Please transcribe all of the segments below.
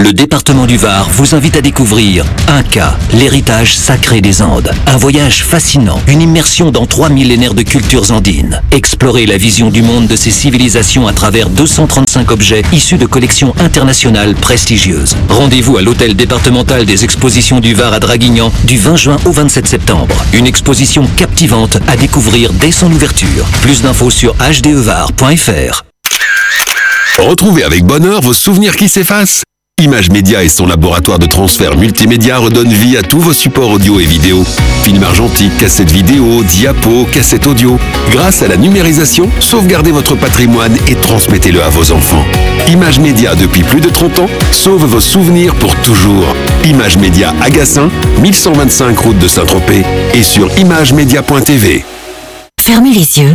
Le département du Var vous invite à découvrir Inca, l'héritage sacré des Andes. Un voyage fascinant, une immersion dans 3 millénaires de cultures andines. Explorez la vision du monde de ces civilisations à travers 235 objets issus de collections internationales prestigieuses. Rendez-vous à l'hôtel départemental des expositions du Var à Draguignan du 20 juin au 27 septembre. Une exposition captivante à découvrir dès son ouverture. Plus d'infos sur hdevar.fr. Retrouvez avec bonheur vos souvenirs qui s'effacent. Image Média et son laboratoire de transfert multimédia redonnent vie à tous vos supports audio et vidéo. Films argentiques, cassettes vidéo, diapos, cassettes audio. Grâce à la numérisation, sauvegardez votre patrimoine et transmettez-le à vos enfants. Image Média, depuis plus de 30 ans, sauve vos souvenirs pour toujours. Image Média à Gassin, 1125 route de Saint-Tropez et sur imagemedia.tv. Fermez les yeux.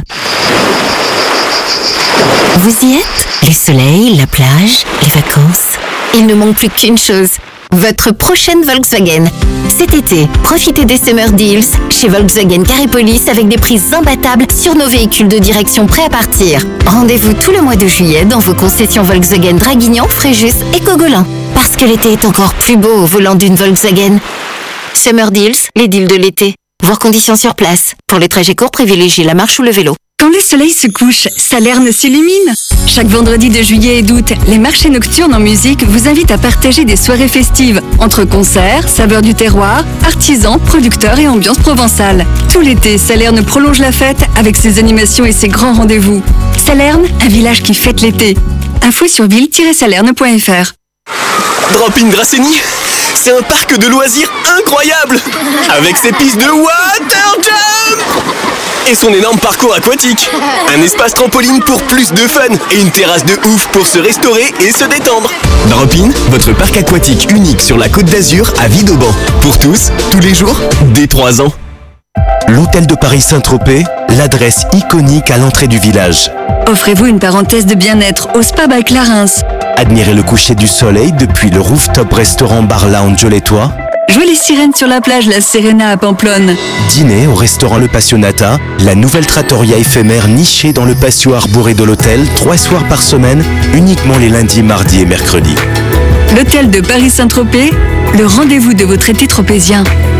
Vous y êtes? Le soleil, la plage, les vacances. Il ne manque plus qu'une chose, votre prochaine Volkswagen. Cet été, profitez des Summer Deals chez Volkswagen Caripolis avec des prix imbattables sur nos véhicules de direction prêts à partir. Rendez-vous tout le mois de juillet dans vos concessions Volkswagen Draguignan, Fréjus et Cogolin. Parce que l'été est encore plus beau au volant d'une Volkswagen. Summer Deals, les deals de l'été. Voir conditions sur place. Pour les trajets courts, privilégiez la marche ou le vélo. Quand le soleil se couche, Salerne s'illumine. Chaque vendredi de juillet et d'août, les marchés nocturnes en musique vous invitent à partager des soirées festives entre concerts, saveurs du terroir, artisans, producteurs et ambiance provençale. Tout l'été, Salerne prolonge la fête avec ses animations et ses grands rendez-vous. Salerne, un village qui fête l'été. Info sur ville-salerne.fr. Drop-in Grassigny, c'est un parc de loisirs incroyable avec ses pistes de water jump et son énorme parcours aquatique. Un espace trampoline pour plus de fun et une terrasse de ouf pour se restaurer et se détendre. Drop-in, votre parc aquatique unique sur la Côte d'Azur à Vidauban. Pour tous, tous les jours, dès 3 ans. L'hôtel de Paris Saint-Tropez, l'adresse iconique à l'entrée du village. Offrez-vous une parenthèse de bien-être au Spa by Clarins. Admirez le coucher du soleil depuis le rooftop restaurant bar lounge Olétois. Jouez les sirènes sur la plage La Serena à Pamplonne. Dîner au restaurant Le Passionata, la nouvelle trattoria éphémère nichée dans le patio arboré de l'hôtel, 3 soirs par semaine, uniquement les lundis, mardis et mercredis. L'hôtel de Paris Saint-Tropez, le rendez-vous de votre été tropézien.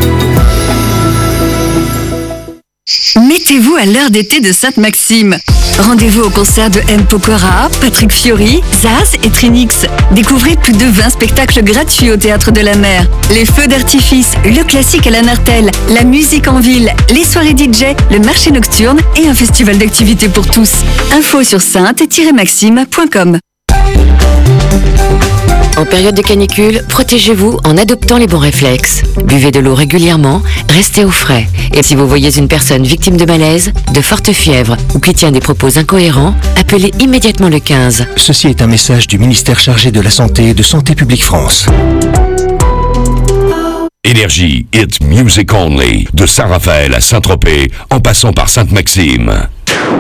Mettez-vous à l'heure d'été de Sainte-Maxime. Rendez-vous au concert de M. Pokora, Patrick Fiori, Zaz et Trinix. Découvrez plus de 20 spectacles gratuits au Théâtre de la Mer. Les feux d'artifice, le classique à la Nartelle, la musique en ville, les soirées DJ, le marché nocturne et un festival d'activités pour tous. Info sur sainte-maxime.com. En période de canicule, protégez-vous en adoptant les bons réflexes. Buvez de l'eau régulièrement, restez au frais. Et si vous voyez une personne victime de malaise, de forte fièvre ou qui tient des propos incohérents, appelez immédiatement le 15. Ceci est un message du ministère chargé de la Santé et de Santé publique France. Énergie, it's music only. De Saint-Raphaël à Saint-Tropez, en passant par Sainte-Maxime.